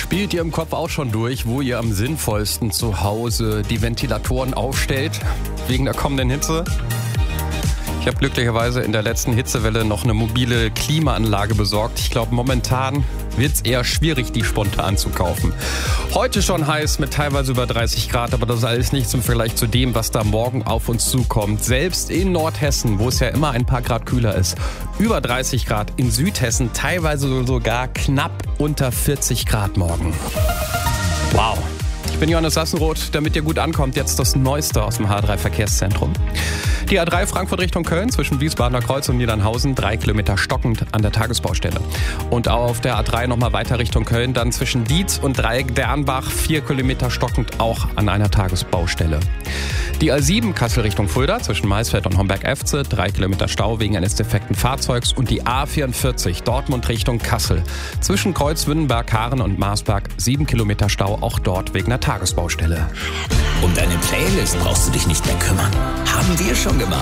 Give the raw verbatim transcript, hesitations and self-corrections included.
Spielt ihr im Kopf auch schon durch, wo ihr am sinnvollsten zu Hause die Ventilatoren aufstellt, wegen der kommenden Hitze? Ich habe glücklicherweise in der letzten Hitzewelle noch eine mobile Klimaanlage besorgt. Ich glaube, momentan wird es eher schwierig, die spontan zu kaufen. Heute schon heiß mit teilweise über dreißig Grad, aber das ist alles nichts im Vergleich zu dem, was da morgen auf uns zukommt. Selbst in Nordhessen, wo es ja immer ein paar Grad kühler ist, über dreißig Grad. In Südhessen teilweise sogar knapp unter vierzig Grad morgen. Wow. Ich bin Johannes Sassenroth, damit ihr gut ankommt, jetzt das Neueste aus dem H drei Verkehrszentrum. Die A drei Frankfurt Richtung Köln zwischen Wiesbadener Kreuz und Niedernhausen, drei Kilometer stockend an der Tagesbaustelle. Und auch auf der A drei nochmal weiter Richtung Köln, dann zwischen Dietz und Dreieck Dernbach, vier Kilometer stockend auch an einer Tagesbaustelle. Die A sieben Kassel Richtung Fulda zwischen Maisfeld und Homberg-Efze, drei Kilometer Stau wegen eines defekten Fahrzeugs. Und die A vierundvierzig Dortmund Richtung Kassel zwischen Kreuz-Wünnenberg, Haaren und Marsberg, sieben Kilometer Stau, auch dort wegen einer Tagesbaustelle. Um deine Playlist brauchst du dich nicht mehr kümmern. Haben wir schon gemacht.